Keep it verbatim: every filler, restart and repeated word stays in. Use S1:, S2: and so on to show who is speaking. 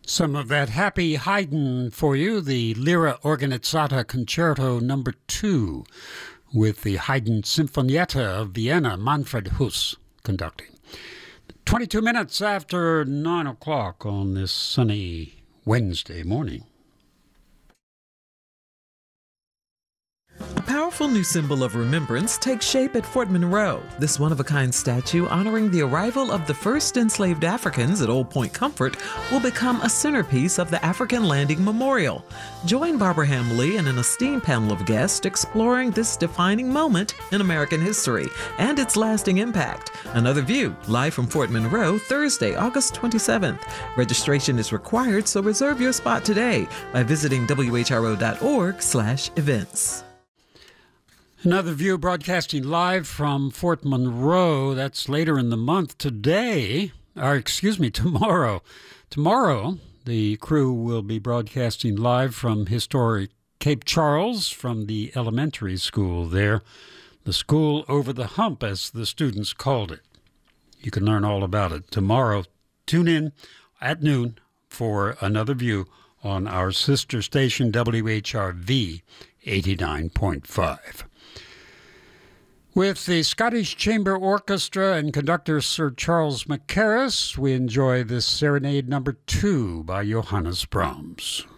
S1: Some of that happy Haydn for you, the Lira Organizzata Concerto number two, with the Haydn Sinfonietta of Vienna, Manfred Huss conducting. twenty-two minutes after nine o'clock on this sunny Wednesday morning.
S2: A powerful new symbol of remembrance takes shape at Fort Monroe. This one-of-a-kind statue honoring the arrival of the first enslaved Africans at Old Point Comfort will become a centerpiece of the African Landing Memorial. Join Barbara Hamley and an esteemed panel of guests exploring this defining moment in American history and its lasting impact. Another View, live from Fort Monroe, Thursday, August twenty-seventh. Registration is required, so reserve your spot today by visiting W H R O dot org slash events.
S1: Another View broadcasting live from Fort Monroe. That's later in the month. Today, or excuse me, tomorrow. Tomorrow, the crew will be broadcasting live from historic Cape Charles from the elementary school there. The school over the hump, as the students called it. You can learn all about it tomorrow. Tune in at noon for Another View on our sister station, W H R V eighty-nine point five. With the Scottish Chamber Orchestra and conductor Sir Charles Mackerras, we enjoy this Serenade number two by Johannes Brahms.